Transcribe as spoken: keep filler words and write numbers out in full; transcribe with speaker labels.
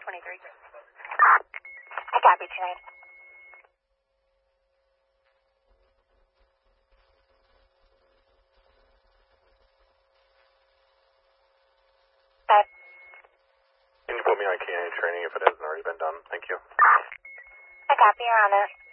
Speaker 1: twenty-three. I copy tonight. Bye.
Speaker 2: Can you put me on K nine training if it hasn't already been done? Thank you.
Speaker 1: I copy, Your Honor.